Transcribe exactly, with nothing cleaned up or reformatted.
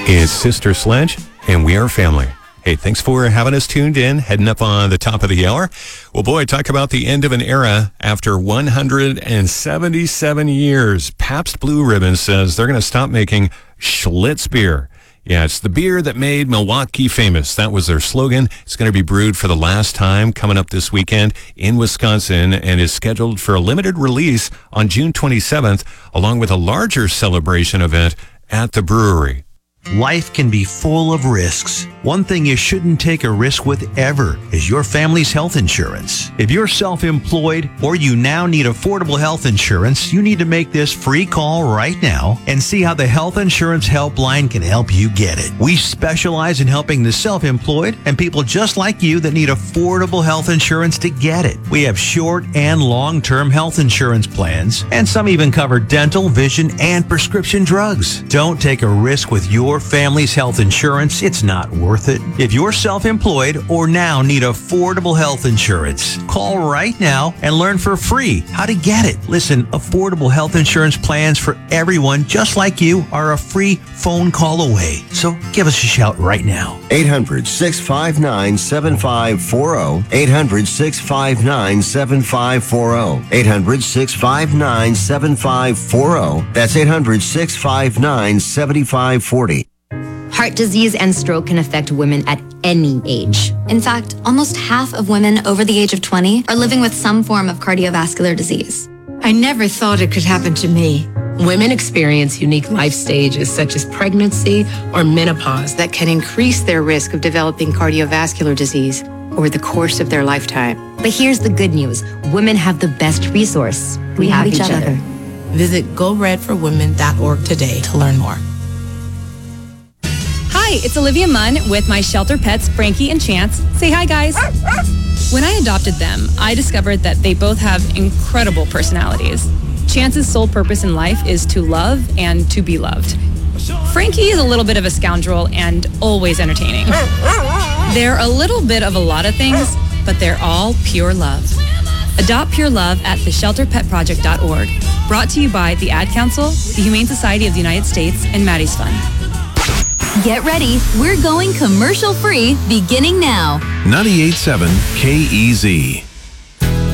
It's Sister Sledge, and we are family. Hey, thanks for having us tuned in, heading up on the top of the hour. Well, boy, talk about the end of an era after one hundred seventy-seven years. Pabst Blue Ribbon says they're going to stop making Schlitz beer. Yeah, it's the beer that made Milwaukee famous. That was their slogan. It's going to be brewed for the last time coming up this weekend in Wisconsin and is scheduled for a limited release on June twenty-seventh, along with a larger celebration event at the brewery. Life can be full of risks. One thing you shouldn't take a risk with ever is your family's health insurance. If you're self-employed or you now need affordable health insurance, you need to make this free call right now and see how the Health Insurance Helpline can help you get it. We specialize in helping the self-employed and people just like you that need affordable health insurance to get it. We have short and long-term health insurance plans, and some even cover dental, vision, and prescription drugs. Don't take a risk with your family's health insurance. It's not worth it. If you're self-employed or now need affordable health insurance, call right now and learn for free how to get it. Listen, affordable health insurance plans for everyone just like you are a free phone call away. So give us a shout right now. eight hundred, six five nine, seven five four zero. eight hundred, six five nine, seven five four zero. eight hundred, six five nine, seven five four zero. That's eight hundred, six five nine, seven five four zero. Heart disease and stroke can affect women at any age. In fact, almost half of women over the age of twenty are living with some form of cardiovascular disease. I never thought it could happen to me. Women experience unique life stages such as pregnancy or menopause That can increase their risk of developing cardiovascular disease over the course of their lifetime. But here's the good news. Women have the best resource. We, we have, have each, each other. other. Visit go red for women dot org today to learn more. Hi, it's Olivia Munn with my shelter pets, Frankie and Chance. Say hi, guys. When I adopted them, I discovered that they both have incredible personalities. Chance's sole purpose in life is to love and to be loved. Frankie is a little bit of a scoundrel and always entertaining. They're a little bit of a lot of things, but they're all pure love. Adopt Pure Love at the shelter pet project dot org. Brought to you by the Ad Council, the Humane Society of the United States, and Maddie's Fund. Get ready. We're going commercial free beginning now. ninety-eight point seven K E Z.